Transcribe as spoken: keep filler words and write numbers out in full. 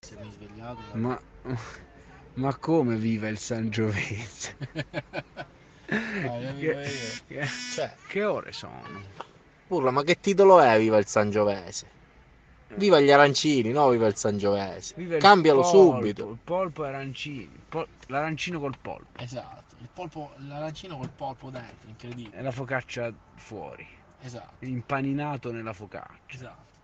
essermi svegliato. Ma, ma come viva il Sangiovese? Ah, io vivo Che, io. che- Cioè, che ore sono? urla, ma che titolo è Viva il Sangiovese? Viva gli arancini, no Viva il Sangiovese. Viva il Cambialo polpo, subito. il polpo e arancini, il pol- l'arancino col polpo Esatto, il polpo, l'arancino col polpo dentro, e incredibile. la focaccia fuori, Esatto, impaninato nella focaccia. esatto.